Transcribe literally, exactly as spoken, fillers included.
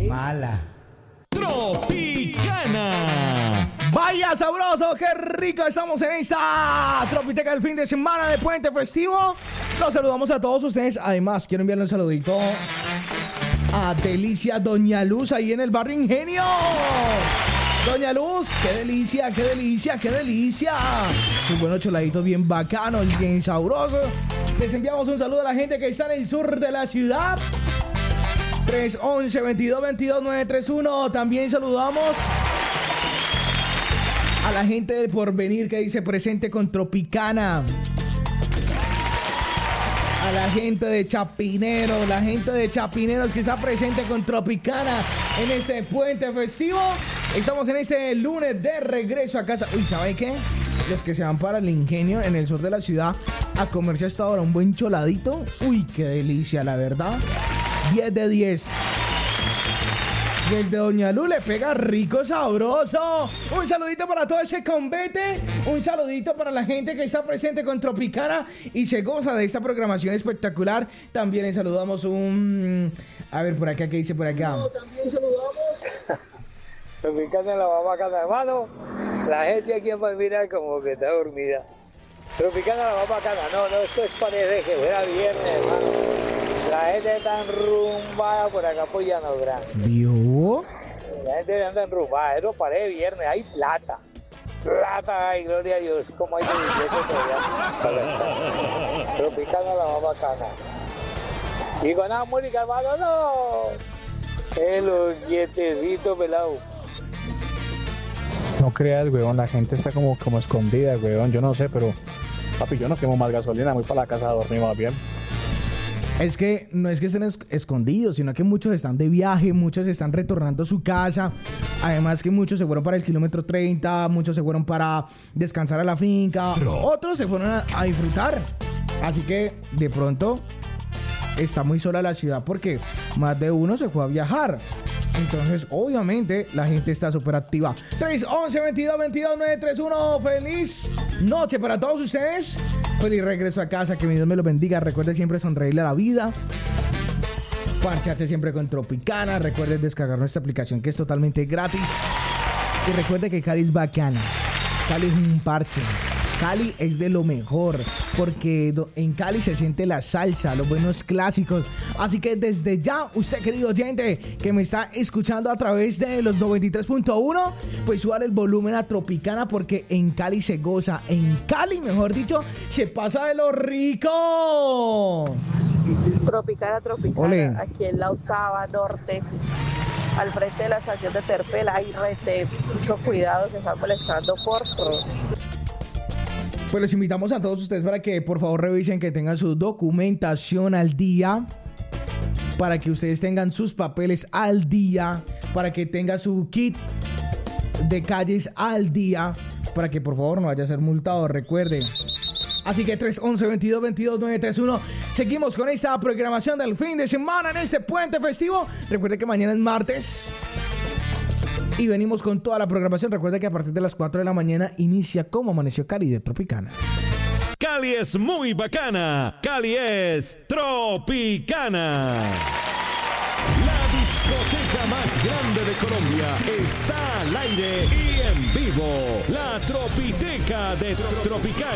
Mala. Tropicana. Vaya sabroso, qué rico estamos en esta Tropiteca del fin de semana de puente festivo. Los saludamos a todos ustedes. Además, quiero enviarle un saludito a Delicia Doña Luz ahí en el barrio Ingenio. Doña Luz, qué delicia, qué delicia, qué delicia. Un buenos choladitos bien bacanos, bien sabrosos. Les enviamos un saludo a la gente que está en el sur de la ciudad. tres once, veintidós veintidós, nueve treinta y uno. También saludamos a la gente del Porvenir que dice presente con Tropicana. A la gente de Chapinero, la gente de Chapineros que está presente con Tropicana en este puente festivo. Estamos en este lunes de regreso a casa. Uy, ¿saben qué? Los que se van para el Ingenio en el sur de la ciudad a comerse hasta ahora un buen choladito. Uy, qué delicia, la verdad. diez de diez. Y el de Doña Lu le pega rico, sabroso. Un saludito para todo ese convete. Un saludito para la gente que está presente con Tropicana y se goza de esta programación espectacular. También le saludamos un... A ver, por acá, ¿qué dice por acá? No, también saludamos. Tropicana en la babacana, hermano. La gente aquí en Palmira como que está dormida. Tropicana en la babacana. No, no, esto es parece que fuera viernes, hermano. La gente está enrumbada por acá por Llano Grande. ¿Vio? La gente anda enrumbada. Eso parece viernes. Hay plata. Plata, ay, gloria a Dios. Como hay billetes todavía. Tropicana la más bacana. Y con la música, hermano, no. Es los dietecitos pelados. No creas, weón. La gente está como, como escondida, weón. Yo no sé, pero... Papi, yo no quemo más gasolina. Voy para la casa a dormir más bien. Es que no es que estén es- escondidos, sino que muchos están de viaje, muchos están retornando a su casa. Además que muchos se fueron para el kilómetro treinta, muchos se fueron para descansar a la finca, otros se fueron a, a disfrutar. Así que de pronto está muy sola la ciudad porque más de uno se fue a viajar. Entonces, obviamente, la gente está súper activa. tres once, veintidós veintidós, nueve treinta y uno. Feliz noche para todos ustedes. Feliz regreso a casa. Que mi Dios me lo bendiga. Recuerden siempre sonreírle a la vida. Parcharse siempre con Tropicana. Recuerden descargar nuestra aplicación que es totalmente gratis. Y recuerden que Cali es bacana. Cali es un parche. Cali es de lo mejor, porque en Cali se siente la salsa, los buenos clásicos. Así que desde ya, usted querido oyente que me está escuchando a través de los noventa y tres punto uno, pues súbale el volumen a Tropicana, porque en Cali se goza. En Cali, mejor dicho, se pasa de lo rico. Tropicana, Tropicana, Ole. aquí en la octava norte, al frente de la estación de Terpel. Hay rete, mucho cuidado, se están molestando por todo. Pues les invitamos a todos ustedes para que por favor revisen que tengan su documentación al día, para que ustedes tengan sus papeles al día, para que tengan su kit de calles al día, para que por favor no vaya a ser multado, recuerden. Así que tres once, veintidós veintidós, nueve treinta y uno. Seguimos con esta programación del fin de semana en este puente festivo. Recuerden que mañana es martes y venimos con toda la programación. Recuerda que a partir de las cuatro de la mañana inicia Como Amaneció Cali de Tropicana. Cali es muy bacana. Cali es Tropicana. La discoteca más grande de Colombia está al aire y en vivo. La Tropiteca de Tropicana.